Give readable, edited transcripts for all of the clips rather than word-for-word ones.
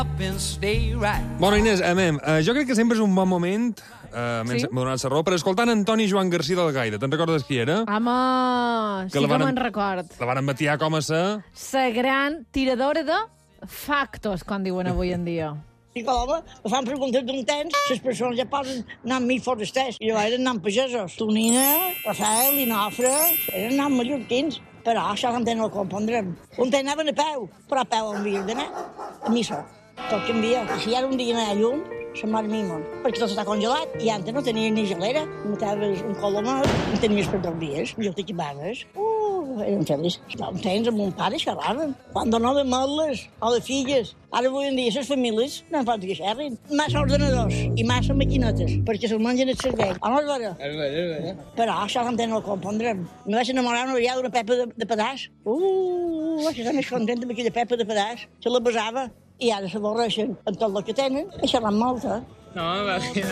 Bueno, Inés, jo crec que sempre és un bon moment, Sí? m'ha donat la raó, per escoltar en Antoni Joan Garcia del Gaire. Te'n recordes qui era? Home, sí que me'n record. La varen batiar com a sa... La gran tiradora de factos, com diuen avui en dia. I home, me fan preguntes d'un temps, les persones ja poden anar amb mi forasters. Jo eren anant pagesos. Tonina, Rafael, Inofre, eren anant mallorquins. Però això no ho comprendrem. Un temps anaven a peu, però a peu on havien d'anar. A missa. Tot canvia. I si ara un dia anar a llum, se'n va a mi món. Perquè tot està congelat. I antes no tenies ni gelera. Mataves un colomat, no tenies per 2 dies. Jo t'equipaves. Eren feliços. Un temps amb un pare xerraven. Quan donaven moles o de filles. Ara avui en dia les famílies no fan que xerrin. Massa ordenadors i massa maquinetes, perquè se'l mengen el cervell. O no és vera? És vera. Però això no ho comprendrem. Me vaig enamorar una vegada d'una pepa de pedaç. Vaig estar més contenta amb aquella pepa de pedaç. Se la besava. I ara s'avorreixen amb tot el que tenen. I xerran molt, eh? No, va bé.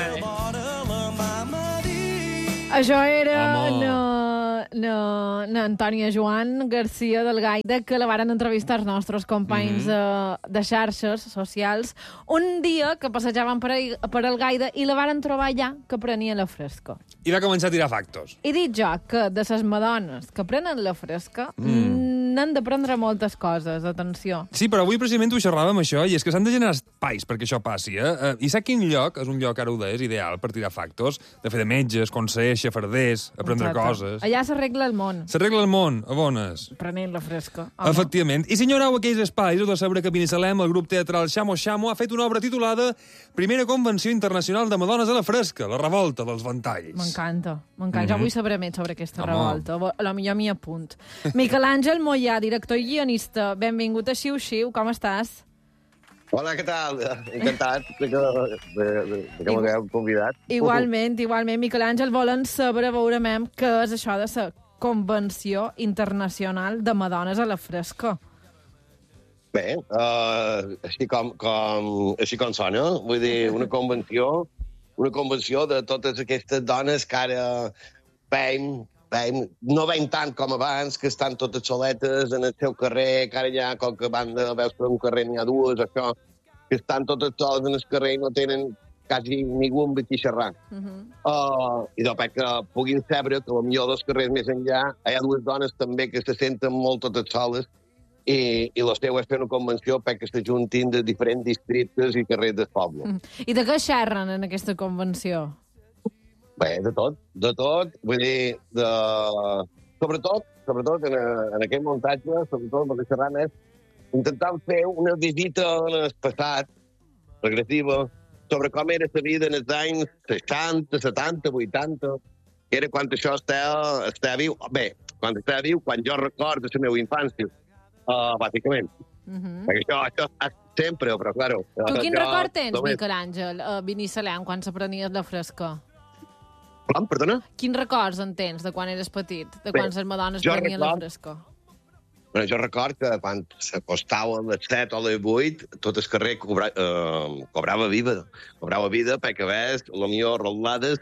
Això era Antònia Joan Garcia del Gaire, que la varen entrevistar els nostres companys de xarxes socials un dia que passejaven per el Gaire i la varen trobar allà que prenia la fresca. I va començar a tirar factos. I dit jo que de les madones que prenen la fresca n'han d'aprendre moltes coses, atenció. Sí, però avui precisament ho xerràvem, això, i és que s'han de generar espais perquè això passi, eh? I sap quin lloc? És un lloc, ara ho deies, ideal per tirar factos, de fer de metges, consellers, xafarders, aprendre coses. Allà s'arregla el món. S'arregla el món, a bones. Prenent la fresca. Efectivament. I si enyoreu aquells espais, heu de saber que a Binissalem el grup teatral Xamo Xamo ha fet una obra titulada Primera Convenció Internacional de Madones a la Fresca, la revolta dels ventalls. M'encanta. Jo vull saber més sobre aquesta revolta. A lo millor m'hi apunt. Miquel Àngel Mollà, director i guionista, benvingut a Xiu-Xiu, com estàs? Hola, què tal? Encantat que m'hagueu convidat. Igualment. Miquel Àngel, volen saber, veurem, què és això de la Convenció Internacional de Madones a la Fresca. Bé, així com sona, vull dir, una convenció de totes aquestes dones que ara no veiem tant com abans, que estan totes soletes en el seu carrer, que ara ja, com que van de veus per un carrer n'hi ha dues, això, que estan totes soles en el carrer i no tenen quasi ningú amb qui xerrar. I perquè puguin saber que potser dels carrers més enllà hi ha dues dones també que se senten molt totes soles i la seu és fer una convenció perquè s'ajuntin de diferents districtes i carrers del poble. I de què xerren en aquesta convenció? Bé, de tot. Vull dir, sobretot en aquest muntatge, sobretot el que xerram és intentar fer una visita en el passat, regressiva, sobre com era la vida en els anys 60, 70, 80, que era quan això estava viu. Bé, quan estava viu, quan jo recordo la meva infància, bàsicament. Perquè això sempre, però, claro... Tu quin record tens, Miquel Àngel, a Binissalem, quan s'aprenies la fresca? Com, perdona? Quins records en tens de quan eres petit, de quan les madones prenien la fresca? Bueno, jo record que quan s'acostava a les 7 o les 8, tot el carrer cobrava vida. Cobrava vida perquè ves, potser, rotllades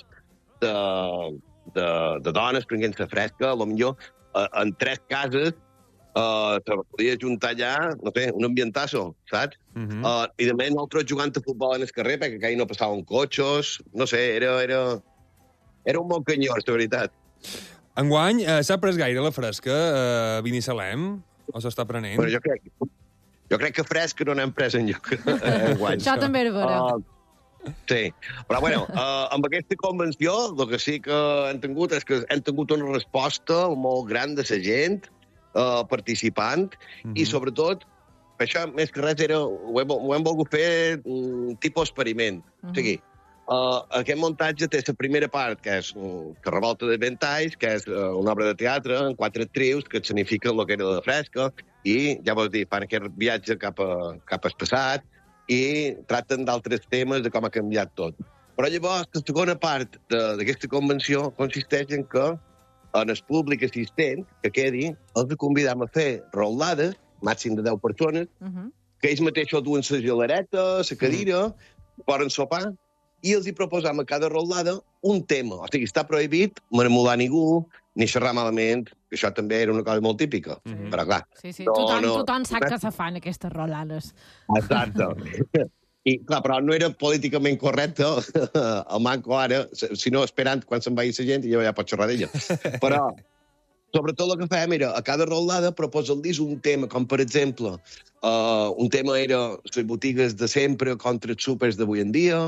de dones prenent la fresca, potser en 3 cases se podia juntar allà, no sé, un ambientazo, saps? I també nosaltres jugant a futbol en el carrer perquè aquí no passaven cotxes, no sé, era un bon canyós, de veritat. Enguany, s'ha pres gaire la fresca a Binissalem? O s'està prenent? Bueno, jo crec que fresca no n'hem pres enlloc enguany. Això també era vera. Sí, però bueno, amb aquesta convenció el que sí que hem tingut és que hem tingut una resposta molt gran de la gent participant i sobretot, això més que res ho hem volgut fer tipus experiment. O sigui, aquest muntatge té la primera part, que és la revolta de ventalls, que és una obra de teatre en 4 actrius que escenifiquen el que era la fresca i, ja vols dir, fan aquest viatge cap al passat i tracten d'altres temes de com ha canviat tot. Però llavors, la segona part d'aquesta convenció consisteix en que en el públic assistent que quedi els convidam a fer rotllades, màxim de 10 persones, que ells mateixos duen la gelareta, la cadira, poden sopar, i els hi proposam a cada rotllada un tema. O sigui, està prohibit marmolar ningú, ni xerrar malament que això també era una cosa molt típica. Però, clar... Sí, tothom sap que se fan aquestes rolanes. Exacte. I, clar, però no era políticament correcte el manco ara, sinó esperant quan se'n vagi la gent i ja pot xerrar d'ella. Però, sobretot el que fèiem era, a cada rolada, proposar-los un tema, com per exemple, un tema era les botigues de sempre contra els súpers d'avui en dia,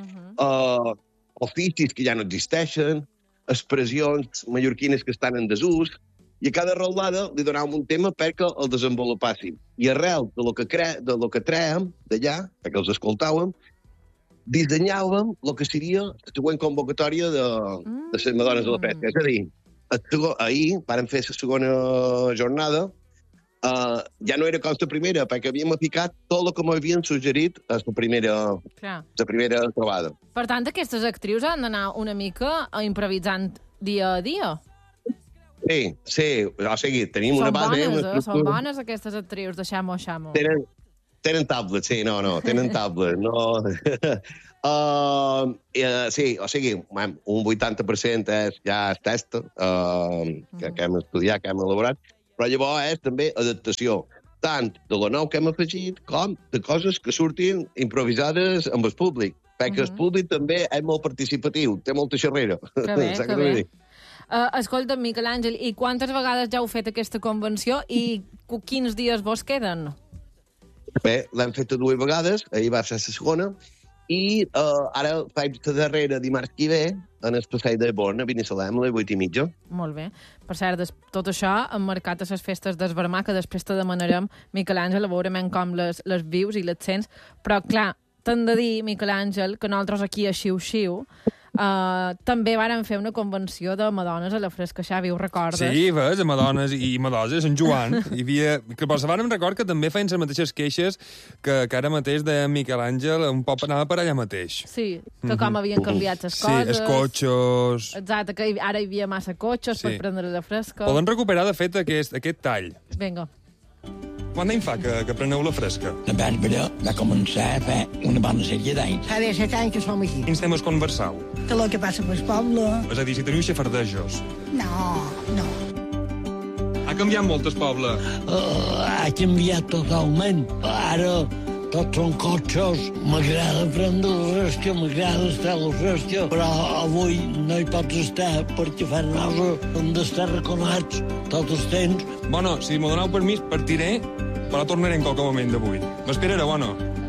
oficis que ja no existeixen, expressions mallorquines que estan en desús, i a cada rolada li donàvem un tema perquè el desenvolupàssim. I arrel de lo que trèiem d'allà, perquè els escoltàvem, dissenyàvem el que seria la següent convocatòria de les Madones de la Fresca. És a dir, ahir vàrem fer la segona jornada, ja no era com la primera, perquè havíem aplicat tot el que m'havien suggerit a la primera trobada. Per tant, aquestes actrius han d'anar una mica improvisant dia a dia. Sí, o sigui, tenim una base... Són bones aquestes actrius de Xamo. Tenen tablet, sí, tenen tablet, no... Sí, o sigui, un 80% ja és test que hem estudiat, que hem elaborat, però llavors és també adaptació, tant de lo nou que hem afegit com de coses que surtin improvisades amb el públic, perquè el públic també és molt participatiu, té molta xerrera. Que bé. Escolta, Miquel Àngel, i quantes vegades ja heu fet aquesta convenció i quins dies vos queden? Bé, l'hem fet 2 vegades, ahir va ser la segona, i ara faig la darrera dimarts que ve en el Passeig de Born, a Binissalem, a les 8:30. Molt bé. Per cert, tot això emmarcat a les festes d'Esvermà, que després te demanarem, Miquel Àngel, a veure com les vius i les sents, però clar, t'hem de dir, Miquel Àngel, que nosaltres aquí a Xiu-Xiu també vàrem fer una convenció de Madones a la Fresca, Xavi, ho recordes? Sí, ves, a Madones i Madoses, a Sant Joan. Però se vàrem record que també feien les mateixes queixes que ara mateix de Miquel Àngel, un poc anava per allà mateix. Sí, que com havien canviat les coses. Sí, els cotxos... Exacte, que ara hi havia massa cotxos per prendre la Fresca. Poden recuperar, de fet, aquest tall. Vinga. Quant d'any fa que preneu la Fresca? La Bàrbara va començar a fer una bona sèrie d'anys. Fa 17 anys que som aquí. Quins temes conversau? Que el que passa pel poble... És a dir, si teniu xafardejos. No. Ha canviat molt el poble. Ha canviat totalment. Ara tots són cotxes. M'agrada prendre la Fresca, m'agrada estar a la Fresca, però avui no hi pots estar perquè fan nosa. Hem d'estar raconats tot el temps. Bueno, si m'ho doneu permís, partiré, però tornaré en qualque moment d'avui. M'esperareu o no?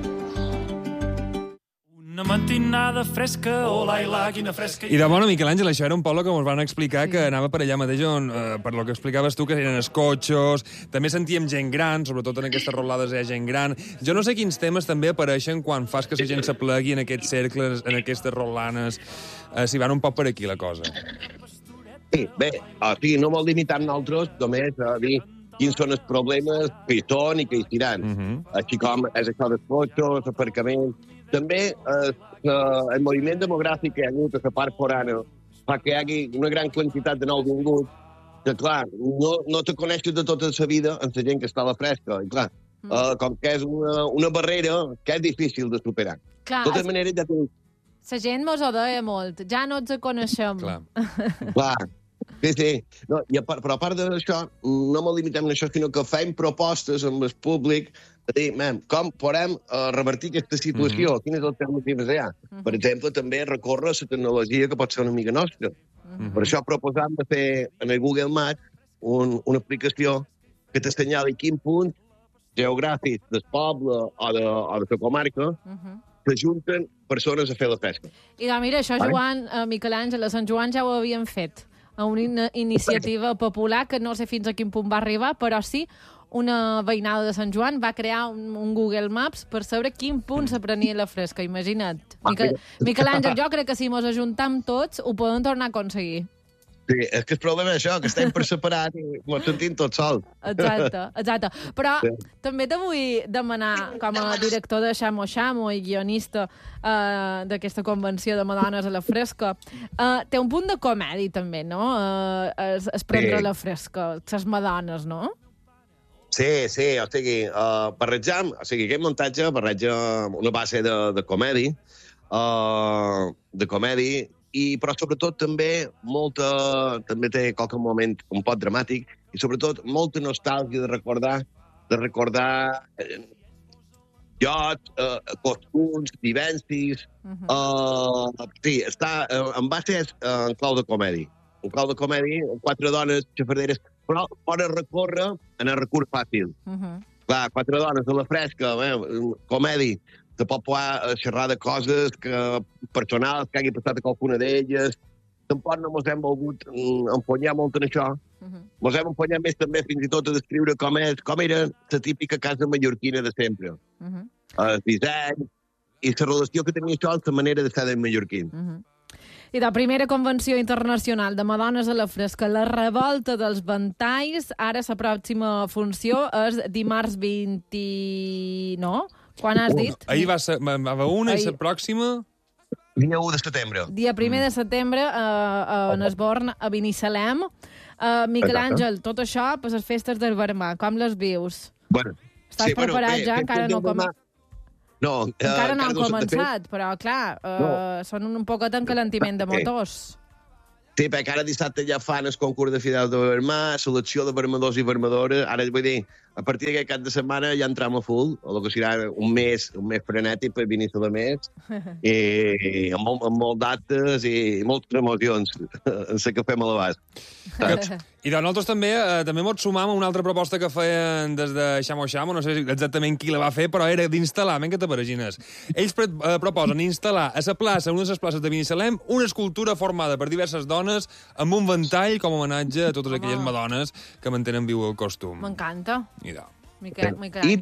Una matinada fresca, hola i la, quina fresca... I de bona, Miquel Àngel, això era un poble que ens van explicar que anava per allà mateix on, per lo que explicaves tu, que eren els cotxos, també sentíem gent gran, sobretot en aquestes rolades hi ha gent gran. Jo no sé quins temes també apareixen quan fas que la gent s'aplegui en aquests cercles, en aquestes rolanes, si van un poc per aquí la cosa. Sí, bé, no vol limitar nosaltres només a dir quins són els problemes que hi són i que hi seran. Així com és això dels cotxos, aparcaments... També el moviment demogràfic que hi ha hagut a la part forana fa que hi hagi una gran quantitat de nouvinguts que, clar, no te coneixes de tota la vida amb la gent que està a la Fresca. I, clar, com que és una barrera que és difícil de superar. Clar, de totes maneres, ja tinc... La gent mos ho deia molt. Ja no ens coneixem. Clar. Sí. No, però a part d'això, no me limitem a això, sinó que fem propostes amb el públic de dir, com podem revertir aquesta situació? Quines alternatives hi ha? Per exemple, també recórrer a la tecnologia que pot ser una amiga nostra. Per això proposam de fer en el Google Maps una aplicació que t'assenyali quin punt geogràfic del poble o de la comarca s'ajunten persones a fer la pesca. I mira, això, Joan, Miquel Àngel, a Sant Joan ja ho havien fet, a una iniciativa popular que no sé fins a quin punt va arribar, però sí, una veïnada de Sant Joan va crear un Google Maps per saber quin punt s'aprenia la Fresca, imagina't. Miquel Àngel, jo crec que si mos ajuntam tots ho podem tornar a aconseguir. Sí, és que el problema és això, que estem per separat i ens sentim tots sols. Exacte. Però també te vull demanar, com a director de Xamo i guionista d'aquesta convenció de Madones a la Fresca, té un punt de comèdia també, no? Es prendre la Fresca, les Madones, no? Sí, o sigui, barrejam, o sigui, aquest muntatge barreja una base de comèdia, però sobretot també també té qualque moment un poc dramàtic, i sobretot molta nostàlgia de recordar jocs, costums, vivències. Sí, està en base en clau de comèdia. En clau de comèdia, 4 dones xafarderes, però poden recórrer en el recurs fàcil. Clar, 4 dones a la fresca, comèdia, te pot poder xerrar de coses personals que hagi passat a qualcuna d'elles. Tampoc no ens hem volgut empunyar molt en això. Ens hem empunyat més també fins i tot a descriure com era la típica casa mallorquina de sempre. El disseny i la relació que tenia això amb la manera de ser de mallorquins. I la primera convenció internacional de Madones a la fresca, la revolta dels ventalls, ara la pròxima funció és dimarts 20... No? Quan has dit? Ahir va ser una i la pròxima... Dia 1 de setembre. Dia 1 de setembre a Nesborn, a Binissalem. Miquel Àngel, tot això per les festes del Vermà, com les vius? Bueno, estàs preparat ja? Encara no encara no han començat, però clar, són un poquet encalentiment de motors. Sí, perquè ara dissabte ja fan el concurs de fidels de Vermà, selecció de vermadors i vermadores. Ara, vull dir, a partir d'aquest cap de setmana ja entram a full, o el que serà un mes frenètic per l'inici de mes, i amb molt dates i moltes emocions en la que fem a l'abast. I de nosaltres també ens sumam a una altra proposta que feien des de Xamo Xamo, no sé exactament qui la va fer, però era d'instal·lar, que t'aparagines. Ells proposen instal·lar a la plaça, una de les places de Binissalem, una escultura formada per diverses dones amb un ventall com a homenatge a totes aquelles madones que mantenen viu el costum. M'encanta. I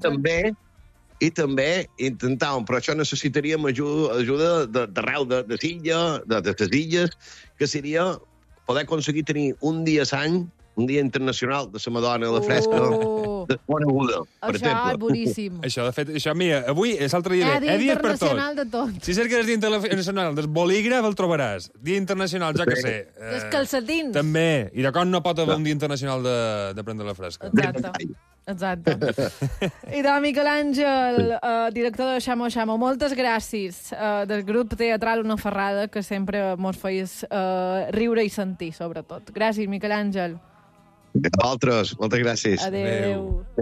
també intentàvem, però això necessitaríem ajuda d'arreu de Silla, de les illes, que seria poder aconseguir tenir un dia a l'any, un dia internacional de la Madona a la fresca, de coneguda, per exemple. Això és boníssim. Això, de fet, mira, avui és l'altre dia. Dia internacional de tot. Si cerques el dia internacional del bolígraf, el trobaràs. Dia internacional, ja que sé. Dels calcetins. També. I de com no pot haver un dia internacional de prendre la fresca. Exacte. I de Miquel Àngel, director de Xamo Xamo, moltes gràcies del grup teatral Una Ferrada, que sempre mos feies riure i sentir, sobretot. Gràcies, Miquel Àngel. A vosaltres, moltes gràcies. Adéu.